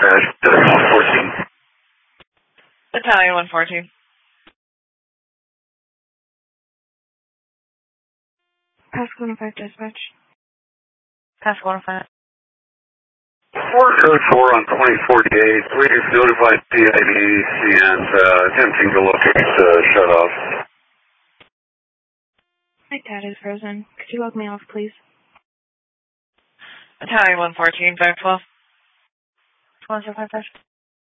crash. 114. Battalion 114. Pascal 105 dispatch. Pascal 105. Code 4 on 2048. Please notify PIDs and attempting to locate shut-off. My data is frozen. Could you log me off, please? Battalion 114, 512. 1055.